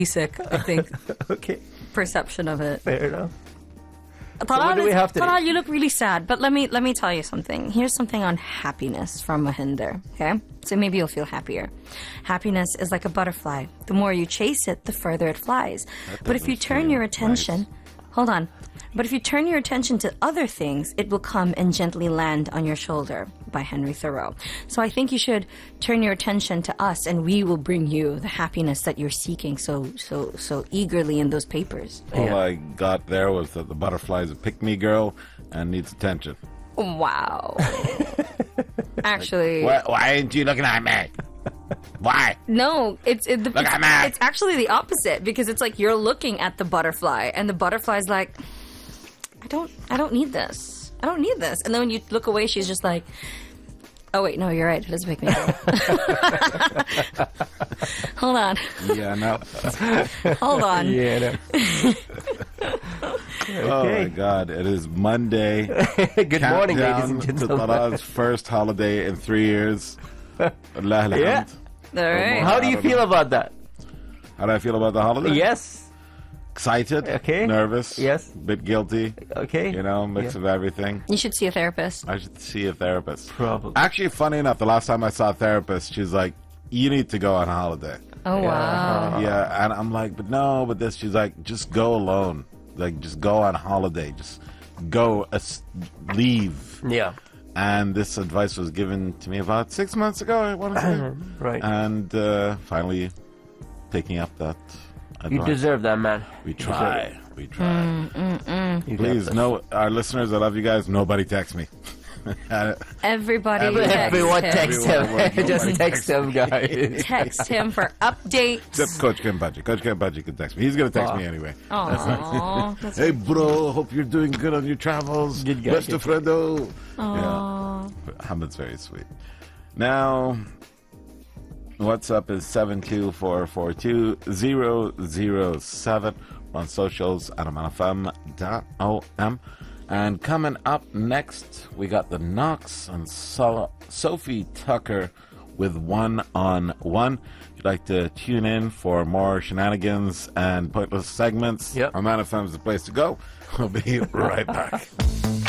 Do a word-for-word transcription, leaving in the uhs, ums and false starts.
basic, I think, Okay, perception of it. fair enough. Taran, what do we is- have today? Taran, you look really sad, but let me let me tell you something. Here's something on happiness from Mahinder, okay? So maybe you'll feel happier. Happiness is like a butterfly. The more you chase it, the further it flies. But if you doesn't turn feel your attention, nice. hold on. But if you turn your attention to other things, it will come and gently land on your shoulder, by Henry Thoreau. So I think you should turn your attention to us, and we will bring you the happiness that you're seeking so so so eagerly in those papers. All Yeah. I got there was that the butterfly is a pick-me girl and needs attention. Wow. Actually, Why, why aren't you looking at me? Why? no, it's it, the, Look it's, at me. it's actually the opposite, because it's like you're looking at the butterfly, and the butterfly's like, I don't, I don't need this. I don't need this. And then when you look away, she's just like, oh wait, no, you're right. It doesn't make me go. Hold on, Yeah, no. hold on. Yeah, no. Oh my God! It is Monday. Good morning, ladies Countdown and to gentlemen. Taran's first holiday in three years. Allah alhamd. Yeah. All right. How do you feel about that? How do I feel about the holiday? Yes. Excited. Okay. Nervous. Yes. Bit guilty. Okay. You know, mix Yeah. of everything. You should see a therapist. I should see a therapist. Probably. Actually, funny enough, the last time I saw a therapist, she's like, "You need to go on holiday." Oh wow. Yeah, and I'm like, "But no, but this." She's like, "Just go alone. Like, just go on holiday. Just go, as- leave." Yeah. And this advice was given to me about six months ago, I want to say. Right. And uh, finally, taking up that advice. You deserve that, man. We You deserve try. We try. it. You got Please, this. no, our listeners, I love you guys. Nobody text me. Uh, Everybody Everyone- text Everyone him. text Everyone- him. Just nobody text him, guys. Text him for updates. Except Coach Kempachi. Coach Kempachi can text me. He's going to text Aw. me anyway. Aww. That's Hey, bro, hope you're doing good on your travels. Good guy, Best good of Fredo. Aww. Yeah. Hamid's very sweet. Now, what's up is seven two four four two zero zero seven. On socials at aman f m dot o m. And coming up next, we got the Knox and so- Sophie Tucker with One on One. If you'd like to tune in for more shenanigans and pointless segments, Yep. Aman F M is the place to go. We'll be right back.